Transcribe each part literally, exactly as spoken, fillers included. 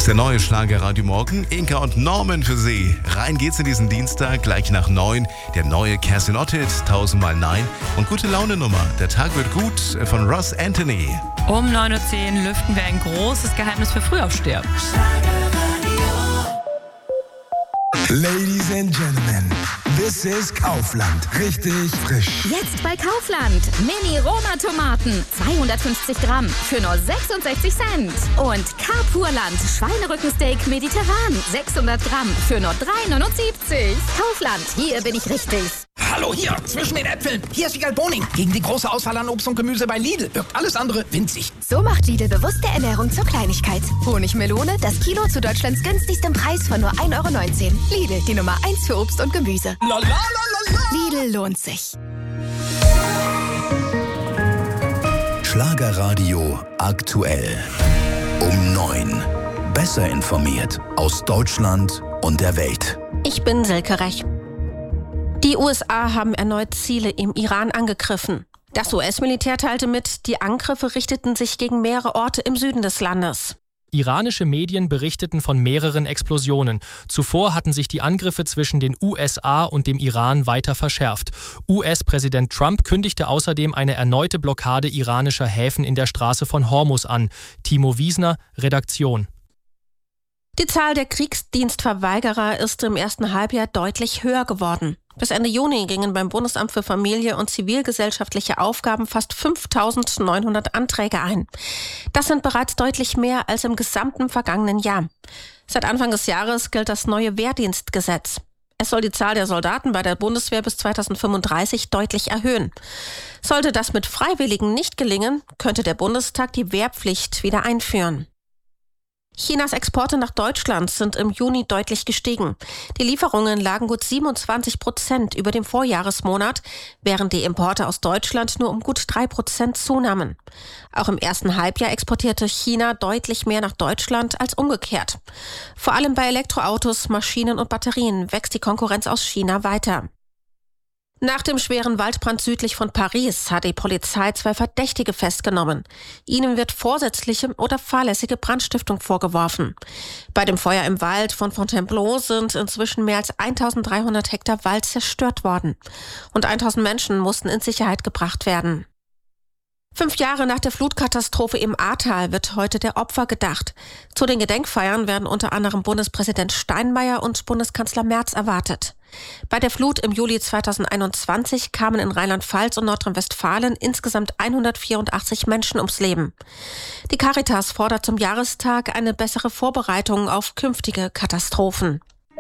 ist der neue Schlagerradio Morgen. Inka und Norman für Sie. Rein geht's in diesen Dienstag, gleich nach neun. Der neue Kerstin Ott-Hit, tausendmal Nein. Und gute Laune-Nummer. Der Tag wird gut von Ross Anthony. Um neun Uhr zehn lüften wir ein großes Geheimnis für Frühaufsteher. Ladies and Gentlemen, this is Kaufland. Richtig frisch. Jetzt bei Kaufland. Mini-Roma-Tomaten. zweihundertfünfzig Gramm für nur sechsundsechzig Cent. Und Carpurland. Schweinerückensteak mediterran. sechshundert Gramm für nur drei neunundsiebzig. Kaufland. Hier bin ich richtig. Hallo, hier, zwischen den Äpfeln. Hier ist Wiegald Boning. Gegen die große Auswahl an Obst und Gemüse bei Lidl wirkt alles andere winzig. So macht Lidl bewusste Ernährung zur Kleinigkeit. Honigmelone, das Kilo zu Deutschlands günstigstem Preis von nur ein Euro neunzehn. Lidl, die Nummer eins für Obst und Gemüse. La, la, la, la, la. Lidl lohnt sich. Schlagerradio aktuell. Um neun. Besser informiert aus Deutschland und der Welt. Ich bin Silke Rech. Die U S A haben erneut Ziele im Iran angegriffen. Das U S-Militär teilte mit, die Angriffe richteten sich gegen mehrere Orte im Süden des Landes. Iranische Medien berichteten von mehreren Explosionen. Zuvor hatten sich die Angriffe zwischen den U S A und dem Iran weiter verschärft. U S-Präsident Trump kündigte außerdem eine erneute Blockade iranischer Häfen in der Straße von Hormuz an. Timo Wiesner, Redaktion. Die Zahl der Kriegsdienstverweigerer ist im ersten Halbjahr deutlich höher geworden. Bis Ende Juni gingen beim Bundesamt für Familie und zivilgesellschaftliche Aufgaben fast fünftausendneunhundert Anträge ein. Das sind bereits deutlich mehr als im gesamten vergangenen Jahr. Seit Anfang des Jahres gilt das neue Wehrdienstgesetz. Es soll die Zahl der Soldaten bei der Bundeswehr bis zweitausendfünfunddreißig deutlich erhöhen. Sollte das mit Freiwilligen nicht gelingen, könnte der Bundestag die Wehrpflicht wieder einführen. Chinas Exporte nach Deutschland sind im Juni deutlich gestiegen. Die Lieferungen lagen gut siebenundzwanzig Prozent über dem Vorjahresmonat, während die Importe aus Deutschland nur um gut drei Prozent zunahmen. Auch im ersten Halbjahr exportierte China deutlich mehr nach Deutschland als umgekehrt. Vor allem bei Elektroautos, Maschinen und Batterien wächst die Konkurrenz aus China weiter. Nach dem schweren Waldbrand südlich von Paris hat die Polizei zwei Verdächtige festgenommen. Ihnen wird vorsätzliche oder fahrlässige Brandstiftung vorgeworfen. Bei dem Feuer im Wald von Fontainebleau sind inzwischen mehr als eintausenddreihundert Hektar Wald zerstört worden. Und tausend Menschen mussten in Sicherheit gebracht werden. Fünf Jahre nach der Flutkatastrophe im Ahrtal wird heute der Opfer gedacht. Zu den Gedenkfeiern werden unter anderem Bundespräsident Steinmeier und Bundeskanzler Merz erwartet. Bei der Flut im Juli zweitausendeinundzwanzig kamen in Rheinland-Pfalz und Nordrhein-Westfalen insgesamt hundertvierundachtzig Menschen ums Leben. Die Caritas fordert zum Jahrestag eine bessere Vorbereitung auf künftige Katastrophen.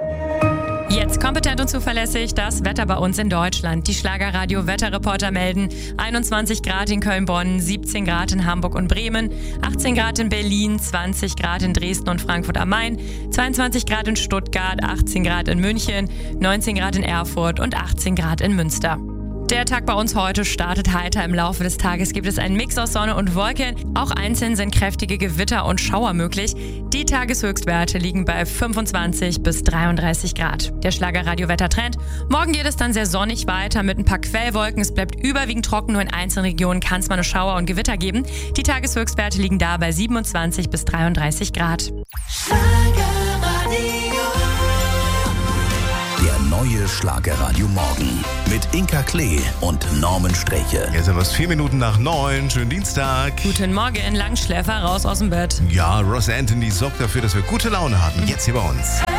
Jetzt kompetent und zuverlässig das Wetter bei uns in Deutschland. Die Schlagerradio-Wetterreporter melden einundzwanzig Grad in Köln-Bonn, siebzehn Grad in Hamburg und Bremen, achtzehn Grad in Berlin, zwanzig Grad in Dresden und Frankfurt am Main, zweiundzwanzig Grad in Stuttgart, achtzehn Grad in München, neunzehn Grad in Erfurt und achtzehn Grad in Münster. Der Tag bei uns heute startet heiter. Im Laufe des Tages gibt es einen Mix aus Sonne und Wolken. Auch einzeln sind kräftige Gewitter und Schauer möglich. Die Tageshöchstwerte liegen bei fünfundzwanzig bis dreiunddreißig Grad. Der Schlagerradio-Wettertrend. Morgen geht es dann sehr sonnig weiter mit ein paar Quellwolken. Es bleibt überwiegend trocken. Nur in einzelnen Regionen kann es mal eine Schauer und Gewitter geben. Die Tageshöchstwerte liegen da bei siebenundzwanzig bis dreiunddreißig Grad. Der neue Schlagerradio Morgen mit Inka Klee und Norman Streche. Jetzt haben wir es vier Minuten nach neun. Schönen Dienstag. Guten Morgen, Langschläfer raus aus dem Bett. Ja, Ross Anthony sorgt dafür, dass wir gute Laune haben. Jetzt hier bei uns.